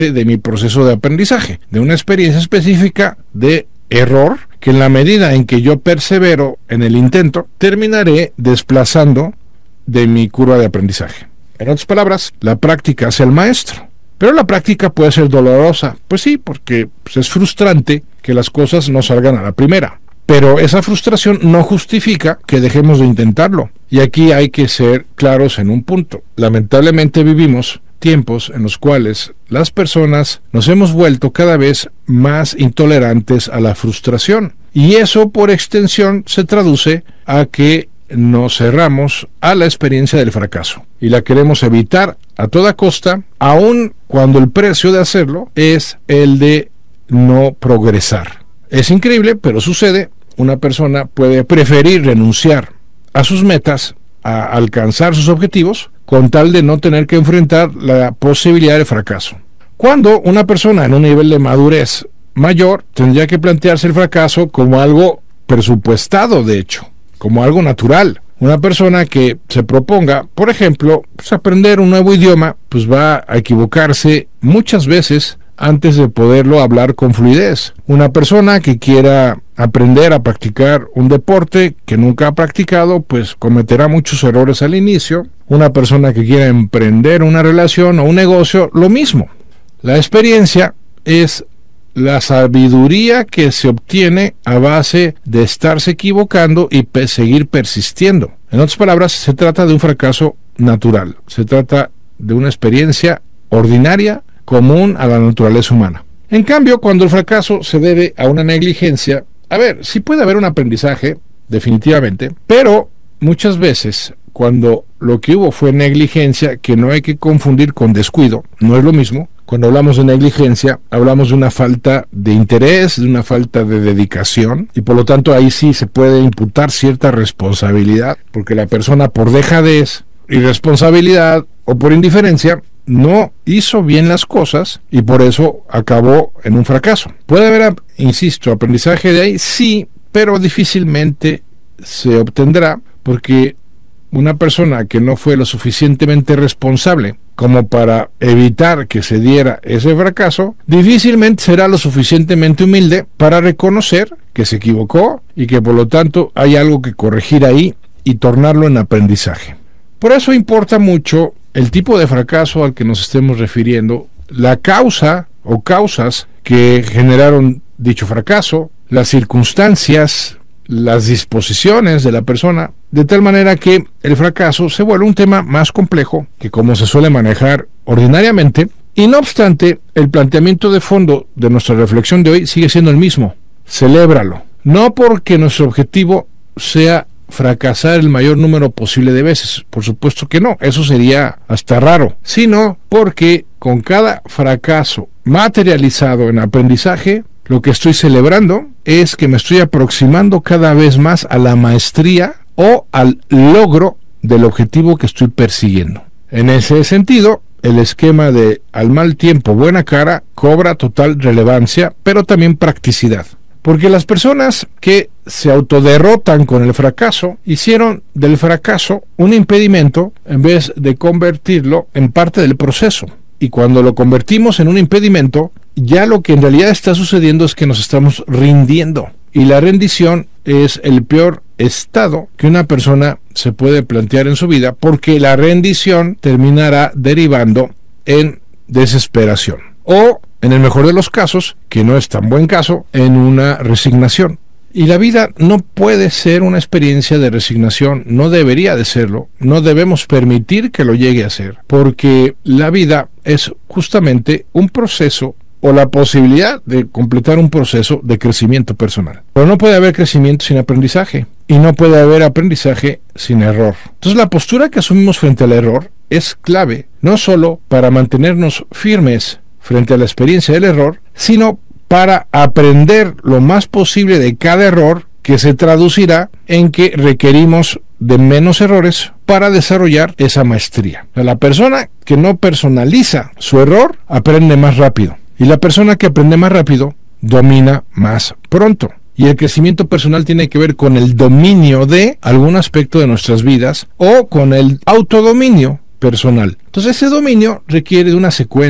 de mi proceso de aprendizaje, de una experiencia específica de error, que en la medida en que yo persevero en el intento, terminaré desplazando de mi curva de aprendizaje. En otras palabras, la práctica hace al maestro. Pero la práctica puede ser dolorosa. Pues sí, porque es frustrante que las cosas no salgan a la primera. Pero esa frustración no justifica que dejemos de intentarlo. Y aquí hay que ser claros en un punto. Lamentablemente vivimos tiempos en los cuales las personas nos hemos vuelto cada vez más intolerantes a la frustración. Y eso, por extensión, se traduce a que nos cerramos a la experiencia del fracaso. Y la queremos evitar a toda costa, aun cuando el precio de hacerlo es el de no progresar. Es increíble, pero sucede. Una persona puede preferir renunciar a sus metas, a alcanzar sus objetivos, con tal de no tener que enfrentar la posibilidad de fracaso. Cuando una persona en un nivel de madurez mayor tendría que plantearse el fracaso como algo presupuestado, de hecho, como algo natural. Una persona que se proponga, por ejemplo, aprender un nuevo idioma, pues va a equivocarse muchas veces antes de poderlo hablar con fluidez. Una persona que quiera aprender a practicar un deporte que nunca ha practicado, pues cometerá muchos errores al inicio. Una persona que quiera emprender una relación o un negocio, lo mismo. La experiencia es la sabiduría que se obtiene a base de estarse equivocando y seguir persistiendo. En otras palabras, se trata de un fracaso natural. Se trata de una experiencia ordinaria, común a la naturaleza humana. En cambio, cuando el fracaso se debe a una negligencia, sí puede haber un aprendizaje, definitivamente, pero muchas veces cuando lo que hubo fue negligencia, que no hay que confundir con descuido, no es lo mismo. Cuando hablamos de negligencia, hablamos de una falta de interés, de una falta de dedicación, y por lo tanto ahí sí se puede imputar cierta responsabilidad, porque la persona por dejadez, irresponsabilidad o por indiferencia no hizo bien las cosas y por eso acabó en un fracaso. Puede haber, insisto, aprendizaje de ahí, sí, pero difícilmente se obtendrá porque una persona que no fue lo suficientemente responsable como para evitar que se diera ese fracaso, difícilmente será lo suficientemente humilde para reconocer que se equivocó y que por lo tanto hay algo que corregir ahí y tornarlo en aprendizaje. Por eso importa mucho el tipo de fracaso al que nos estemos refiriendo, la causa o causas que generaron dicho fracaso, las circunstancias, las disposiciones de la persona, de tal manera que el fracaso se vuelve un tema más complejo que como se suele manejar ordinariamente, y no obstante, el planteamiento de fondo de nuestra reflexión de hoy sigue siendo el mismo: celébralo. No porque nuestro objetivo sea fracasar el mayor número posible de veces, por supuesto que no, eso sería hasta raro, sino porque con cada fracaso materializado en aprendizaje, lo que estoy celebrando es que me estoy aproximando cada vez más a la maestría o al logro del objetivo que estoy persiguiendo. En ese sentido, el esquema de al mal tiempo, buena cara cobra total relevancia, pero también practicidad. Porque las personas que se autoderrotan con el fracaso hicieron del fracaso un impedimento en vez de convertirlo en parte del proceso. Y cuando lo convertimos en un impedimento, ya lo que en realidad está sucediendo es que nos estamos rindiendo. Y la rendición es el peor estado que una persona se puede plantear en su vida, porque la rendición terminará derivando en desesperación. O, en el mejor de los casos, que no es tan buen caso, en una resignación. Y la vida no puede ser una experiencia de resignación, no debería de serlo, no debemos permitir que lo llegue a ser, porque la vida es justamente un proceso o la posibilidad de completar un proceso de crecimiento personal. Pero no puede haber crecimiento sin aprendizaje, y no puede haber aprendizaje sin error. Entonces la postura que asumimos frente al error es clave, no solo para mantenernos firmes frente a la experiencia del error, sino para aprender lo más posible de cada error, que se traducirá en que requerimos de menos errores para desarrollar esa maestría. La persona que no personaliza su error aprende más rápido, y la persona que aprende más rápido domina más pronto. Y el crecimiento personal tiene que ver con el dominio de algún aspecto de nuestras vidas o con el autodominio personal. Entonces ese dominio requiere de una secuencia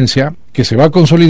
que se va a consolidar